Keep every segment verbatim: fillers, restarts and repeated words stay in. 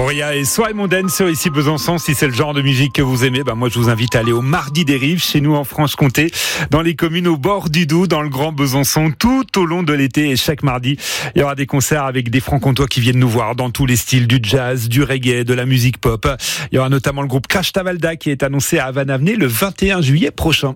Auria et Soirée mondaine sur Ici Besançon. Si c'est le genre de musique que vous aimez, ben moi je vous invite à aller au Mardi des Rives, chez nous en Franche-Comté, dans les communes au bord du Doubs, dans le Grand Besançon, tout au long de l'été. Et chaque mardi, il y aura des concerts avec des francs-comtois qui viennent nous voir dans tous les styles, du jazz, du reggae, de la musique pop. Il y aura notamment le groupe Crash Tavalda qui est annoncé à Havane-Avenay le vingt et un juillet prochain.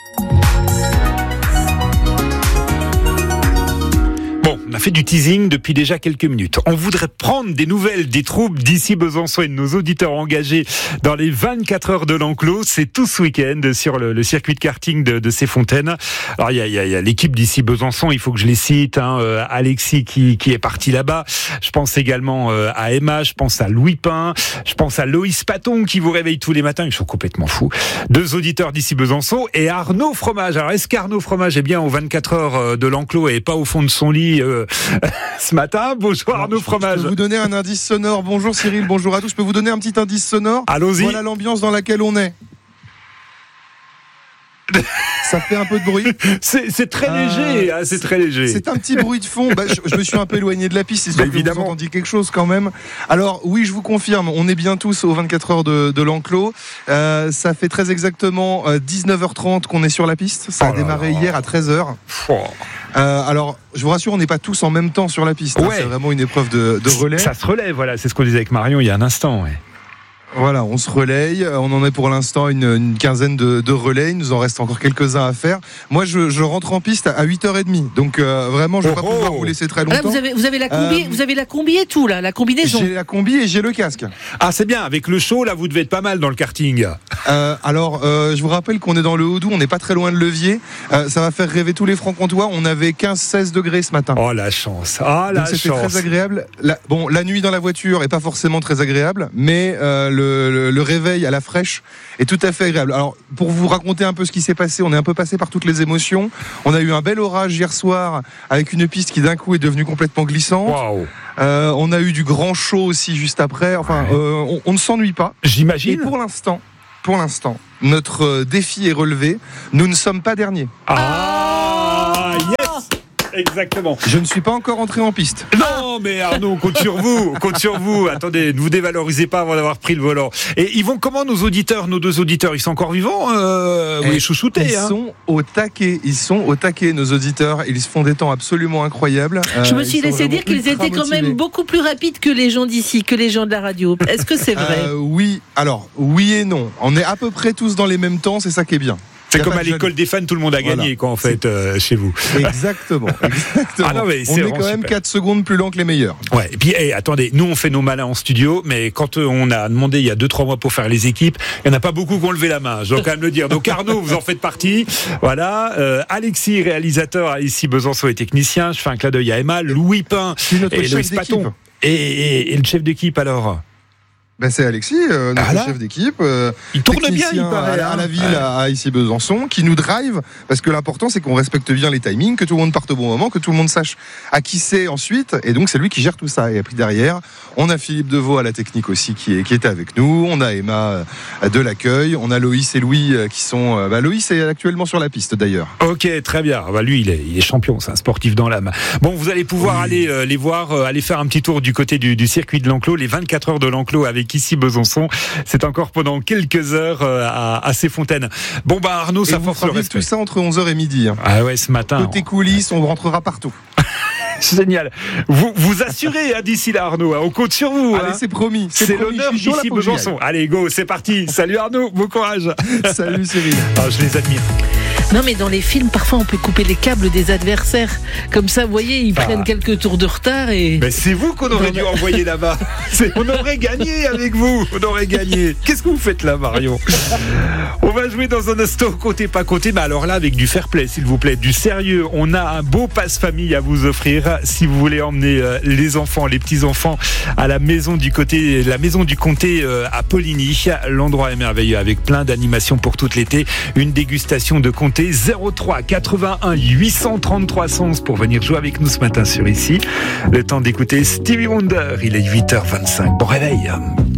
Bon, on a fait du teasing depuis déjà quelques minutes. On voudrait prendre des nouvelles des troupes d'Ici Besançon et de nos auditeurs engagés dans les vingt-quatre heures de l'enclos. C'est tout ce week-end sur le, le circuit de karting de, de Ces-Fontaines. Alors, il y a, y a, y a l'équipe d'Ici Besançon, il faut que je les cite. Hein, euh, Alexis qui, qui est parti là-bas. Je pense également euh, à Emma, je pense à Louis Pin, je pense à Loïs Paton qui vous réveille tous les matins. Ils sont complètement fous. Deux auditeurs d'Ici Besançon et Arnaud Fromage. Alors, est-ce qu'Arnaud Fromage est bien aux vingt-quatre heures de l'enclos et pas au fond de son lit Euh, ce matin? Bonjour Arnaud Fromage. Je peux vous donner un indice sonore. Bonjour Cyril, bonjour à tous. Je peux vous donner un petit indice sonore? Allons-y. Voilà l'ambiance dans laquelle on est. Ça fait un peu de bruit. C'est, c'est très léger, euh, hein, c'est, c'est très léger. C'est un petit bruit de fond. Bah, je, je me suis un peu éloigné de la piste, histoire bah, que vous entendiez quelque chose quand même. Alors oui, je vous confirme, on est bien tous aux vingt-quatre heures de, de l'enclos. Euh, ça fait très exactement dix-neuf heures trente qu'on est sur la piste. Ça a oh démarré là. hier à treize heures. Oh. Euh, alors, je vous rassure, on n'est pas tous en même temps sur la piste. Ouais. Hein, c'est vraiment une épreuve de, de relais. Ça se relève, voilà. C'est ce qu'on disait avec Marion il y a un instant. Ouais. Voilà, on se relaye. On en est pour l'instant une, une quinzaine de, de relais. Il nous en reste encore quelques-uns à faire. Moi, je, je rentre en piste à huit heures trente. Donc, euh, vraiment, je ne vais oh pas pouvoir oh. vous laisser très longtemps. Ah, vous, avez, vous, avez la combi, euh, vous avez la combi et tout, là, la combinaison. J'ai la combi et j'ai le casque. Ah, c'est bien. Avec le show, là, vous devez être pas mal dans le karting. Euh, alors, euh, je vous rappelle qu'on est dans le Haut-Doubs. On n'est pas très loin de Levier. Euh, ça va faire rêver tous les francs-comtois. On avait quinze seize degrés ce matin. Oh, la chance. Ah, la donc, c'était chance. très agréable. La, bon, la nuit dans la voiture est pas forcément très agréable, mais euh, le, le, le réveil à la fraîche est tout à fait agréable. Alors, pour vous raconter un peu ce qui s'est passé, on est un peu passé par toutes les émotions. On a eu un bel orage hier soir avec une piste qui d'un coup est devenue complètement glissante. Wow. Euh, on a eu du grand chaud aussi juste après. Enfin, ouais. euh, on, on ne s'ennuie pas. J'imagine. Et pour l'instant, pour l'instant, notre défi est relevé. Nous ne sommes pas derniers. Ah, yes. Exactement. Je ne suis pas encore entré en piste. Non, mais Arnaud, on compte sur vous. On compte sur vous. Attendez, ne vous dévalorisez pas avant d'avoir pris le volant. Et ils vont comment, nos auditeurs, nos deux auditeurs? Ils sont encore vivants euh, Vous les chouchoutez? Ils hein. sont au taquet. Ils sont au taquet, nos auditeurs. Ils se font des temps absolument incroyables. Je me suis euh, laissé dire qu'ils étaient quand même beaucoup plus rapides que les gens d'ici, que les gens de la radio. Est-ce que c'est vrai? euh, Oui. Alors, oui et non. On est à peu près tous dans les mêmes temps. C'est ça qui est bien. C'est comme à l'école des fans, tout le monde a gagné, voilà. quoi, en fait, euh, chez vous. Exactement, exactement. Ah non, mais on est quand même super. quatre secondes plus lent que les meilleurs. Ouais, et puis, hey, attendez, nous, on fait nos malins en studio, mais quand euh, on a demandé il y a deux trois mois pour faire les équipes, il n'y en a pas beaucoup qui ont levé la main, je dois quand même le dire. Donc, Arnaud, vous en faites partie. Voilà. Euh, Alexis, réalisateur, ici, Besançon et technicien. Je fais un clin d'œil à Emma, Louis Pin et Loïs Paton. Et, et, et le chef d'équipe, alors? Ben c'est Alexis, euh, notre ah chef d'équipe. Euh, il tourne bien, il paraît. À, à la ville, ouais. à, à ici Besançon, qui nous drive, parce que l'important c'est qu'on respecte bien les timings, que tout le monde parte au bon moment, que tout le monde sache à qui c'est ensuite, et donc c'est lui qui gère tout ça. Et puis derrière, on a Philippe Deveau à la technique aussi qui est qui est avec nous, on a Emma de l'accueil, on a Loïs et Louis qui sont. Bah Loïs est actuellement sur la piste d'ailleurs. Ok, très bien. Bah lui, il est, il est champion, c'est un sportif dans l'âme. Bon, vous allez pouvoir oui. aller euh, les voir, euh, aller faire un petit tour du côté du, du circuit de l'enclos, les vingt-quatre heures de l'enclos avec Ici Besançon. C'est encore pendant quelques heures à, à Ces-Fontaines. Bon bah Arnaud, ça force le respect. Tout ça entre onze heures et midi. Hein. Ah ouais, ce matin. Côté coulisses, on rentrera partout. Génial. Vous vous assurez hein, d'ici là, Arnaud. Hein, on compte sur vous. Allez, hein. c'est promis. C'est, c'est promis, l'honneur d'ici Besançon. Allez, go, c'est parti. Salut Arnaud, bon courage. Salut Cyril. Ah, je les admire. Non mais dans les films, parfois on peut couper les câbles des adversaires. Comme ça, vous voyez, ils ah. prennent quelques tours de retard et... Mais c'est vous qu'on aurait non, dû mais... envoyer là-bas. C'est... On aurait gagné avec vous. On aurait gagné. Qu'est-ce que vous faites là, Marion? On va jouer dans un instant, comptez pas comptez, mais alors là avec du fair play, s'il vous plaît, du sérieux. On a un beau passe-famille à vous offrir si vous voulez emmener euh, les enfants, les petits-enfants à la maison du côté, la maison du comté euh, à Poligny. L'endroit est merveilleux avec plein d'animations pour tout l'été. Une dégustation de comté. zéro trois quatre-vingt-un huit cent trente-trois cent onze pour venir jouer avec nous ce matin sur Ici. Le temps d'écouter Stevie Wonder. Il est huit heures vingt-cinq. Bon réveil.